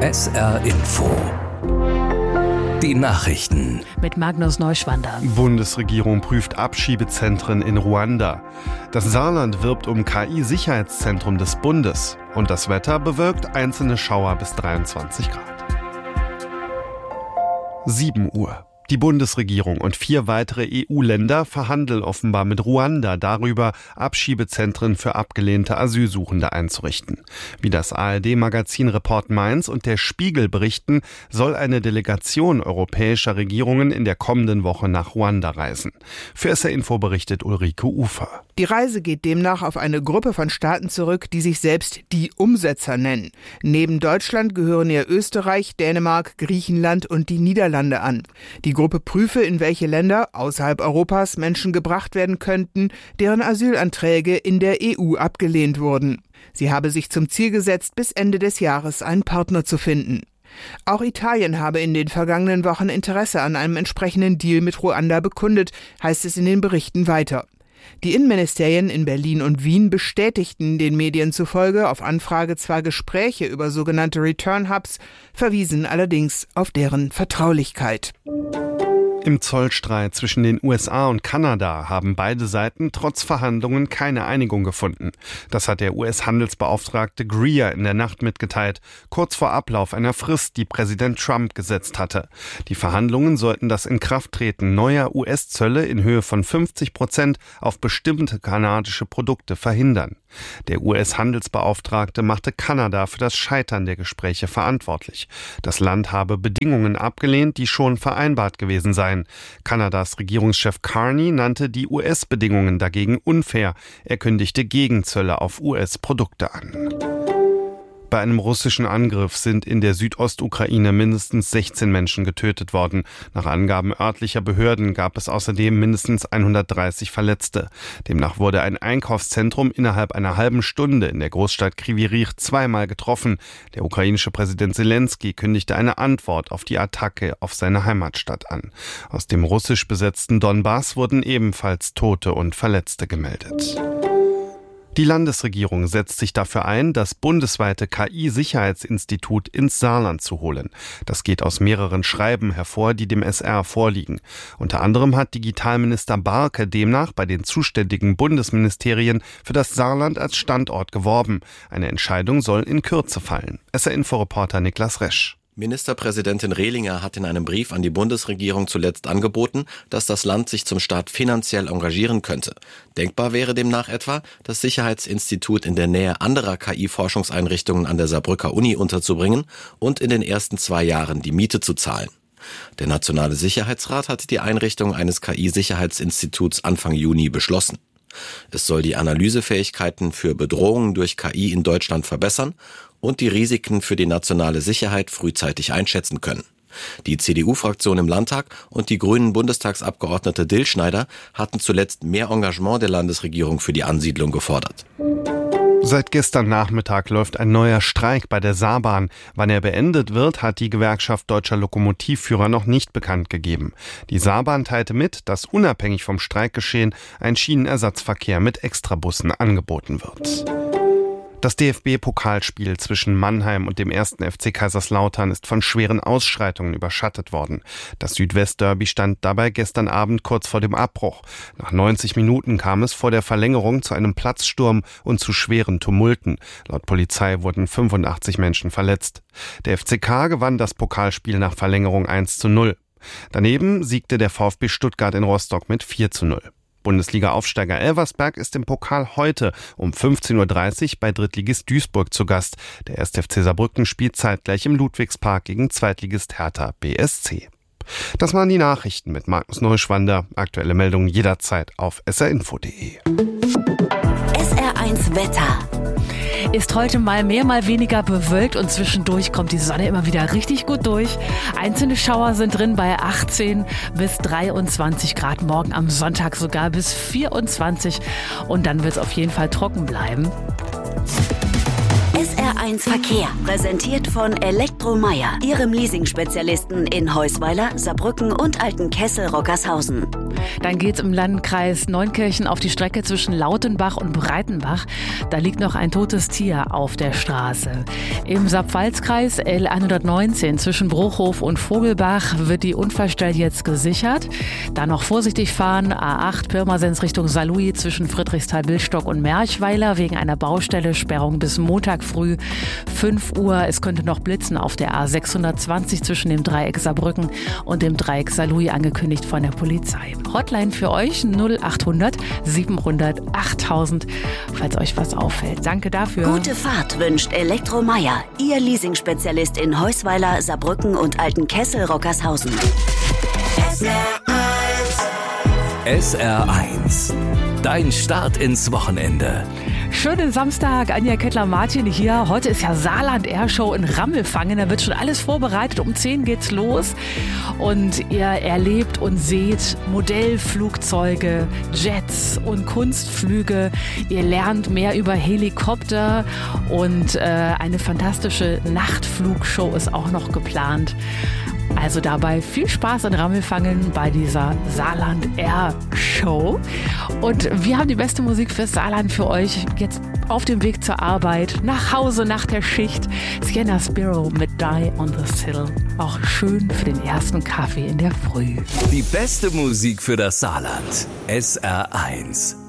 SR Info. Die Nachrichten. Mit Magnus Neuschwander. Bundesregierung prüft Abschiebezentren in Ruanda. Das Saarland wirbt um KI-Sicherheitszentrum des Bundes. Und das Wetter bewirkt einzelne Schauer bis 23 Grad. 7 Uhr. Die Bundesregierung und 4 weitere EU-Länder verhandeln offenbar mit Ruanda darüber, Abschiebezentren für abgelehnte Asylsuchende einzurichten. Wie das ARD-Magazin Report Mainz und der Spiegel berichten, soll eine Delegation europäischer Regierungen in der kommenden Woche nach Ruanda reisen. Für SR Info berichtet Ulrike Ufer. Die Reise geht demnach auf eine Gruppe von Staaten zurück, die sich selbst die Umsetzer nennen. Neben Deutschland gehören ihr Österreich, Dänemark, Griechenland und die Niederlande an. Die Gruppe prüfe, in welche Länder außerhalb Europas Menschen gebracht werden könnten, deren Asylanträge in der EU abgelehnt wurden. Sie habe sich zum Ziel gesetzt, bis Ende des Jahres einen Partner zu finden. Auch Italien habe in den vergangenen Wochen Interesse an einem entsprechenden Deal mit Ruanda bekundet, heißt es in den Berichten weiter. Die Innenministerien in Berlin und Wien bestätigten den Medien zufolge auf Anfrage zwar Gespräche über sogenannte Return Hubs, verwiesen allerdings auf deren Vertraulichkeit. Im Zollstreit zwischen den USA und Kanada haben beide Seiten trotz Verhandlungen keine Einigung gefunden. Das hat der US-Handelsbeauftragte Greer in der Nacht mitgeteilt, kurz vor Ablauf einer Frist, die Präsident Trump gesetzt hatte. Die Verhandlungen sollten das Inkrafttreten neuer US-Zölle in Höhe von 50% auf bestimmte kanadische Produkte verhindern. Der US-Handelsbeauftragte machte Kanada für das Scheitern der Gespräche verantwortlich. Das Land habe Bedingungen abgelehnt, die schon vereinbart gewesen seien. Kanadas Regierungschef Carney nannte die US-Bedingungen dagegen unfair. Er kündigte Gegenzölle auf US-Produkte an. Bei einem russischen Angriff sind in der Südostukraine mindestens 16 Menschen getötet worden. Nach Angaben örtlicher Behörden gab es außerdem mindestens 130 Verletzte. Demnach wurde ein Einkaufszentrum innerhalb einer halben Stunde in der Großstadt Kryvyi Rih zweimal getroffen. Der ukrainische Präsident Zelensky kündigte eine Antwort auf die Attacke auf seine Heimatstadt an. Aus dem russisch besetzten Donbass wurden ebenfalls Tote und Verletzte gemeldet. Die Landesregierung setzt sich dafür ein, das bundesweite KI-Sicherheitsinstitut ins Saarland zu holen. Das geht aus mehreren Schreiben hervor, die dem SR vorliegen. Unter anderem hat Digitalminister Barke demnach bei den zuständigen Bundesministerien für das Saarland als Standort geworben. Eine Entscheidung soll in Kürze fallen. SR-Info-Reporter Niklas Resch. Ministerpräsidentin Rehlinger hat in einem Brief an die Bundesregierung zuletzt angeboten, dass das Land sich zum Start finanziell engagieren könnte. Denkbar wäre demnach etwa, das Sicherheitsinstitut in der Nähe anderer KI-Forschungseinrichtungen an der Saarbrücker Uni unterzubringen und in den ersten 2 Jahren die Miete zu zahlen. Der Nationale Sicherheitsrat hat die Einrichtung eines KI-Sicherheitsinstituts Anfang Juni beschlossen. Es soll die Analysefähigkeiten für Bedrohungen durch KI in Deutschland verbessern und die Risiken für die nationale Sicherheit frühzeitig einschätzen können. Die CDU-Fraktion im Landtag und die grünen Bundestagsabgeordnete Dillschneider hatten zuletzt mehr Engagement der Landesregierung für die Ansiedlung gefordert. Seit gestern Nachmittag läuft ein neuer Streik bei der Saarbahn. Wann er beendet wird, hat die Gewerkschaft Deutscher Lokomotivführer noch nicht bekannt gegeben. Die Saarbahn teilte mit, dass unabhängig vom Streikgeschehen ein Schienenersatzverkehr mit Extrabussen angeboten wird. Das DFB-Pokalspiel zwischen Mannheim und dem 1. FC Kaiserslautern ist von schweren Ausschreitungen überschattet worden. Das Südwest-Derby stand dabei gestern Abend kurz vor dem Abbruch. Nach 90 Minuten kam es vor der Verlängerung zu einem Platzsturm und zu schweren Tumulten. Laut Polizei wurden 85 Menschen verletzt. Der FCK gewann das Pokalspiel nach Verlängerung 1:0. Daneben siegte der VfB Stuttgart in Rostock mit 4:0. Bundesliga-Aufsteiger Elversberg ist im Pokal heute um 15:30 Uhr bei Drittligist Duisburg zu Gast. Der 1. FC Saarbrücken spielt zeitgleich im Ludwigspark gegen Zweitligist Hertha BSC. Das waren die Nachrichten mit Magnus Neuschwander. Aktuelle Meldungen jederzeit auf srinfo.de. SR1 Wetter. Ist heute mal mehr, mal weniger bewölkt und zwischendurch kommt die Sonne immer wieder richtig gut durch. Einzelne Schauer sind drin bei 18 bis 23 Grad, morgen am Sonntag sogar bis 24 und dann wird es auf jeden Fall trocken bleiben. SR SR1 Verkehr. Präsentiert von Elektromeier, Ihrem Leasing-Spezialisten in Heusweiler, Saarbrücken und Altenkessel-Rockershausen. Dann geht's im Landkreis Neunkirchen auf die Strecke zwischen Lautenbach und Breitenbach. Da liegt noch ein totes Tier auf der Straße. Im Saarpfalz-Kreis L119 zwischen Bruchhof und Vogelbach wird die Unfallstelle jetzt gesichert. Da noch vorsichtig fahren, A8 Pirmasens Richtung Saarlouis zwischen Friedrichsthal-Billstock und Merchweiler wegen einer Baustelle, Sperrung bis Montag früh 5 Uhr. Es könnte noch blitzen auf der A620 zwischen dem Dreieck Saarbrücken und dem Dreieck Saarlouis, angekündigt von der Polizei. Hotline für euch 0800 700 8000, falls euch was auffällt. Danke dafür. Gute Fahrt wünscht Elektromeier, Ihr Leasing-Spezialist in Heusweiler, Saarbrücken und Altenkessel-Rockershausen. SR1. Dein Start ins Wochenende. Schönen Samstag, Anja Kettler-Martin hier. Heute ist ja Saarland-Airshow in Rammelfangen. Da wird schon alles vorbereitet. Um 10 geht's los. Und ihr erlebt und seht Modellflugzeuge, Jets und Kunstflüge. Ihr lernt mehr über Helikopter. Und eine fantastische Nachtflugshow ist auch noch geplant. Also dabei viel Spaß in Rammelfangen bei dieser Saarland Air Show. Und wir haben die beste Musik fürs Saarland für euch. Jetzt auf dem Weg zur Arbeit, nach Hause nach der Schicht. Sienna Spiro mit Die on the Sill. Auch schön für den ersten Kaffee in der Früh. Die beste Musik für das Saarland. SR1.